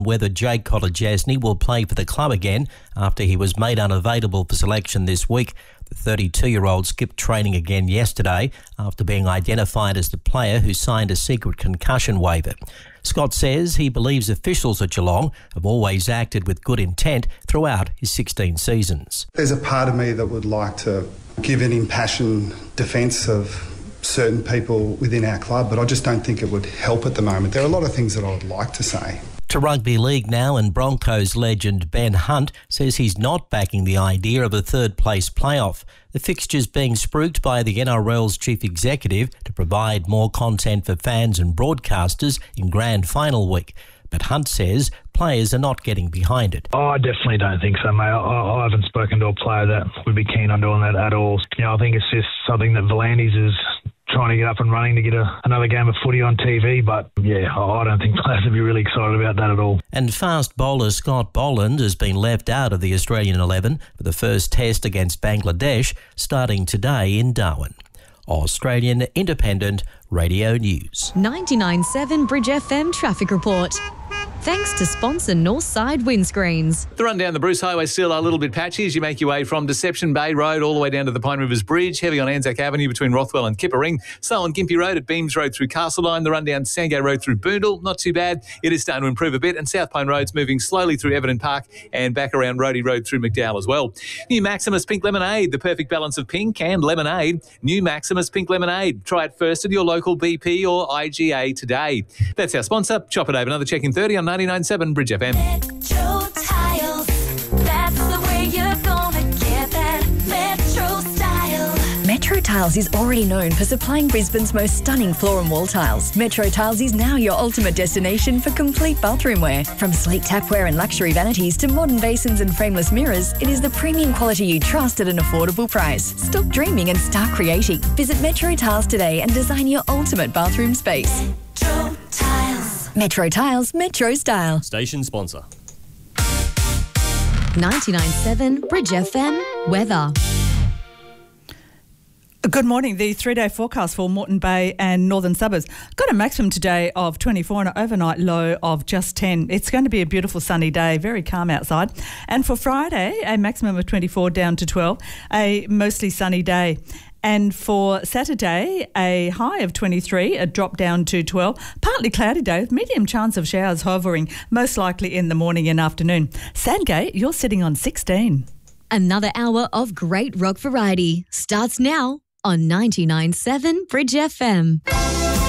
whether Jake Kolodjasny will play for the club again after he was made unavailable for selection this week. The 32-year-old skipped training again yesterday after being identified as the player who signed a secret concussion waiver. Scott says he believes officials at Geelong have always acted with good intent throughout his 16 seasons. There's a part of me that would like to give an impassioned defence of certain people within our club, but I just don't think it would help at the moment. There are a lot of things that I would like to say. To rugby league now, and Broncos legend Ben Hunt says he's not backing the idea of a third-place playoff. The fixture's being spruiked by the NRL's chief executive to provide more content for fans and broadcasters in grand final week. But Hunt says players are not getting behind it. I definitely don't think so, mate. I haven't spoken to a player that would be keen on doing that at all. I think it's just something that V'landys is trying to get up and running to get another game of footy on TV. But, I don't think players would be really excited about that at all. And fast bowler Scott Boland has been left out of the Australian 11 for the first test against Bangladesh starting today in Darwin. Australian Independent Radio News. 99.7 Bridge FM Traffic Report. Thanks to sponsor Northside Windscreens. The run down the Bruce Highway is still a little bit patchy as you make your way from Deception Bay Road all the way down to the Pine Rivers Bridge. Heavy on Anzac Avenue between Rothwell and Kippering. Slow on Gympie Road at Beams Road through Castleline. The run down Sandgate Road through Boondall. Not too bad. It is starting to improve a bit. And South Pine Road's moving slowly through Everton Park and back around Roadie Road through McDowell as well. New Maximus Pink Lemonade. The perfect balance of pink and lemonade. New Maximus Pink Lemonade. Try it first at your local BP or IGA today. That's our sponsor. Chop it over. Another check in 30 on 99.7 Bridge FM. Metro Tiles, that's the way you're gonna get that Metro style. Metro Tiles is already known for supplying Brisbane's most stunning floor and wall tiles. Metro Tiles is now your ultimate destination for complete bathroom wear. From sleek tapware and luxury vanities to modern basins and frameless mirrors, it is the premium quality you trust at an affordable price. Stop dreaming and start creating. Visit Metro Tiles today and design your ultimate bathroom space. Metro Tiles. Metro Tiles, Metro style. Station sponsor. 99.7 Bridge FM Weather. Good morning. The 3-day forecast for Moreton Bay and northern suburbs. Got a maximum today of 24 and an overnight low of just 10. It's going to be a beautiful sunny day, very calm outside. And for Friday, a maximum of 24 down to 12, a mostly sunny day. And for Saturday, a high of 23, a drop down to 12. Partly cloudy day with medium chance of showers hovering, most likely in the morning and afternoon. Sandgate, you're sitting on 16. Another hour of great rock variety starts now on 99.7 Bridge FM.